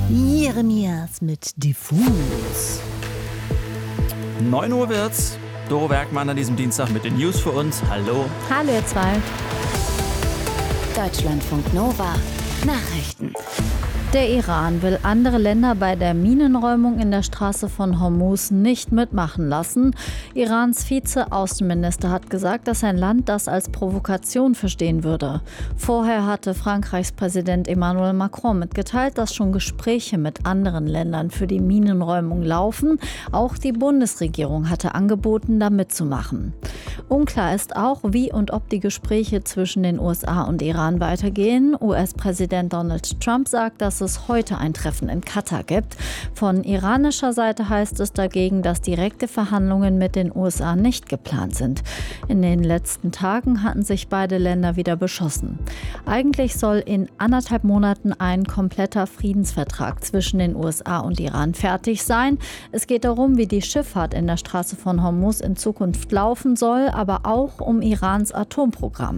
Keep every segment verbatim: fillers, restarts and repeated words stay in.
Jeremias mit Diffus. neun Uhr wird's. Doro Werkmann an diesem Dienstag mit den News für uns. Hallo. Hallo ihr zwei. Deutschlandfunk Nova. Nachrichten. Der Iran will andere Länder bei der Minenräumung in der Straße von Hormuz nicht mitmachen lassen. Irans Vize-Außenminister hat gesagt, dass sein Land das als Provokation verstehen würde. Vorher hatte Frankreichs Präsident Emmanuel Macron mitgeteilt, dass schon Gespräche mit anderen Ländern für die Minenräumung laufen. Auch die Bundesregierung hatte angeboten, da mitzumachen. Unklar ist auch, wie und ob die Gespräche zwischen den U S A und Iran weitergehen. U S-Präsident Donald Trump sagt, dass es heute ein Treffen in Katar gibt. Von iranischer Seite heißt es dagegen, dass direkte Verhandlungen mit den U S A nicht geplant sind. In den letzten Tagen hatten sich beide Länder wieder beschossen. Eigentlich soll in anderthalb Monaten ein kompletter Friedensvertrag zwischen den U S A und Iran fertig sein. Es geht darum, wie die Schifffahrt in der Straße von Hormuz in Zukunft laufen soll, aber auch um Irans Atomprogramm.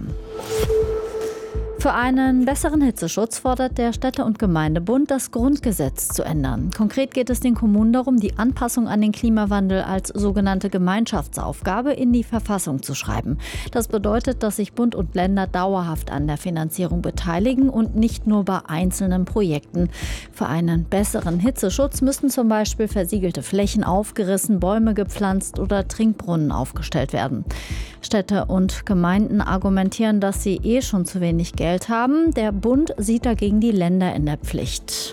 Für einen besseren Hitzeschutz fordert der Städte- und Gemeindebund, das Grundgesetz zu ändern. Konkret geht es den Kommunen darum, die Anpassung an den Klimawandel als sogenannte Gemeinschaftsaufgabe in die Verfassung zu schreiben. Das bedeutet, dass sich Bund und Länder dauerhaft an der Finanzierung beteiligen und nicht nur bei einzelnen Projekten. Für einen besseren Hitzeschutz müssten zum Beispiel versiegelte Flächen aufgerissen, Bäume gepflanzt oder Trinkbrunnen aufgestellt werden. Städte und Gemeinden argumentieren, dass sie eh schon zu wenig Geld haben. Der Bund sieht dagegen die Länder in der Pflicht.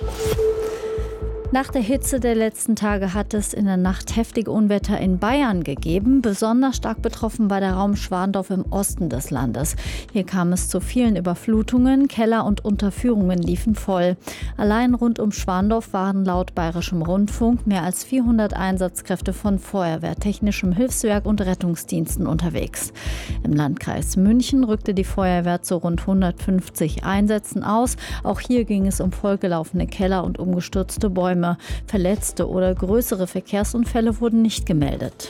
Nach der Hitze der letzten Tage hat es in der Nacht heftige Unwetter in Bayern gegeben. Besonders stark betroffen war der Raum Schwandorf im Osten des Landes. Hier kam es zu vielen Überflutungen, Keller und Unterführungen liefen voll. Allein rund um Schwandorf waren laut Bayerischem Rundfunk mehr als vierhundert Einsatzkräfte von Feuerwehr, Technischem Hilfswerk und Rettungsdiensten unterwegs. Im Landkreis München rückte die Feuerwehr zu rund hundertfünfzig Einsätzen aus. Auch hier ging es um vollgelaufene Keller und umgestürzte Bäume. Verletzte oder größere Verkehrsunfälle wurden nicht gemeldet.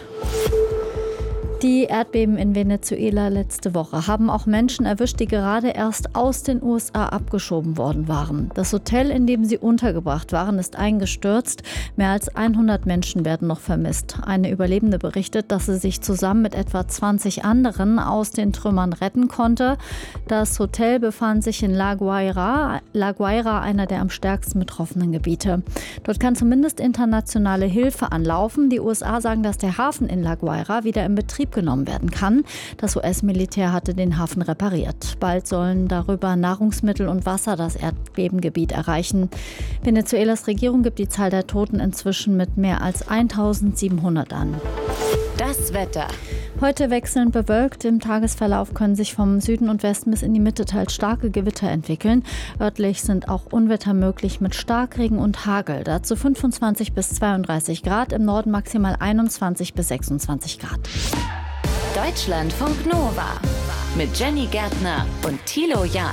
Die Erdbeben in Venezuela letzte Woche haben auch Menschen erwischt, die gerade erst aus den U S A abgeschoben worden waren. Das Hotel, in dem sie untergebracht waren, ist eingestürzt. Mehr als hundert Menschen werden noch vermisst. Eine Überlebende berichtet, dass sie sich zusammen mit etwa zwanzig anderen aus den Trümmern retten konnte. Das Hotel befand sich in La Guaira, La Guaira, einer der am stärksten betroffenen Gebiete. Dort kann zumindest internationale Hilfe anlaufen. Die U S A sagen, dass der Hafen in La Guaira wieder in Betrieb genommen werden kann. Das U S-Militär hatte den Hafen repariert. Bald sollen darüber Nahrungsmittel und Wasser das Erdbebengebiet erreichen. Venezuelas Regierung gibt die Zahl der Toten inzwischen mit mehr als eintausendsiebenhundert an. Das Wetter. Heute wechselnd bewölkt. Im Tagesverlauf können sich vom Süden und Westen bis in die Mitte teils starke Gewitter entwickeln. Örtlich sind auch Unwetter möglich mit Starkregen und Hagel. Dazu fünfundzwanzig bis zweiunddreißig Grad, im Norden maximal einundzwanzig bis sechsundzwanzig Grad. Deutschlandfunk Nova mit Jenny Gärtner und Thilo Jahn.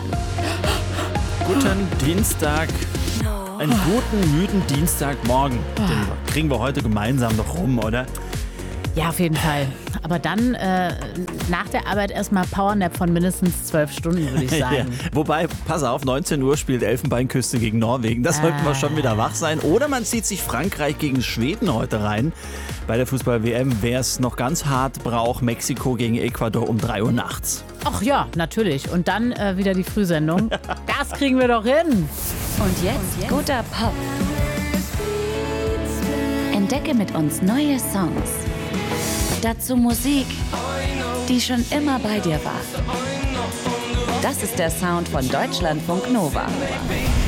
Guten Dienstag. Einen guten, müden Dienstagmorgen. Den kriegen wir heute gemeinsam noch rum, oder? Ja, auf jeden Fall. Aber dann äh, nach der Arbeit erstmal Powernap von mindestens zwölf Stunden, würde ich sagen. Ja. Wobei, pass auf, neunzehn Uhr spielt Elfenbeinküste gegen Norwegen. Das sollten wir schon wieder wach sein. Oder man zieht sich Frankreich gegen Schweden heute rein. Bei der Fußball-W M, wer es noch ganz hart braucht, Mexiko gegen Ecuador um drei Uhr nachts. Ach ja, natürlich. Und dann äh, wieder die Frühsendung. Das kriegen wir doch hin. Und jetzt, Und jetzt guter Pop. Entdecke mit uns neue Songs. Dazu Musik, die schon immer bei dir war. Das ist der Sound von Deutschlandfunk Nova.